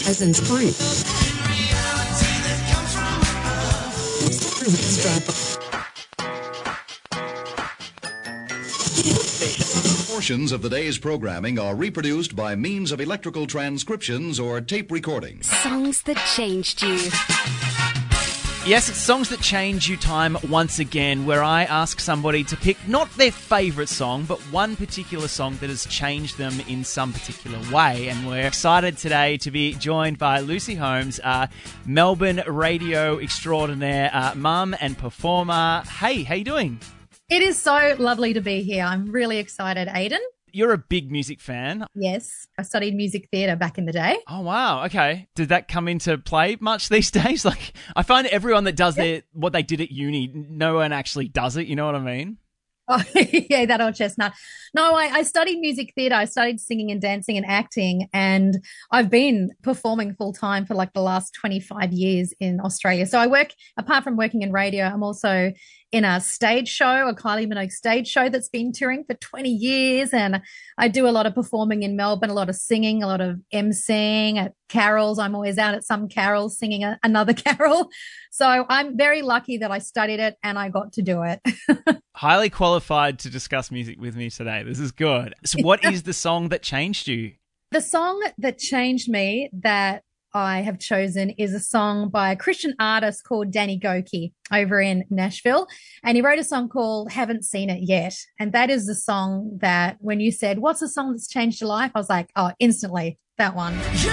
Peasants Point. Portions of the day's programming are reproduced by means of electrical transcriptions or tape recordings. Songs that changed you. Yes, it's Songs That Change You time once again, where I ask somebody to pick not their favourite song, but one particular song that has changed them in some particular way. And we're excited today to be joined by Lucy Holmes, Melbourne radio extraordinaire, mum and performer. Hey, how you doing? It is so lovely to be here. I'm really excited, Aidan. You're a big music fan. Yes, I studied music theatre back in the day. Oh, wow. Okay. Did that come into play much these days? Like, I find everyone that does what they did at uni, no one actually does it. You know what I mean? Oh, yeah, that old chestnut. No, I studied music theatre. I studied singing and dancing and acting, and I've been performing full time for like the last 25 years in Australia. So I work, apart from working in radio, I'm also in a stage show, a Kylie Minogue stage show that's been touring for 20 years. And I do a lot of performing in Melbourne, a lot of singing, a lot of emceeing at carols. I'm always out at some carols singing another carol. So I'm very lucky that I studied it and I got to do it. Highly qualified to discuss music with me today. This is good. So what is the song that changed you? The song that changed me that I have chosen is a song by a Christian artist called Danny Gokey over in Nashville. And he wrote a song called Haven't Seen It Yet. And that is the song that when you said, what's the song that's changed your life? I was like, oh, instantly, that one.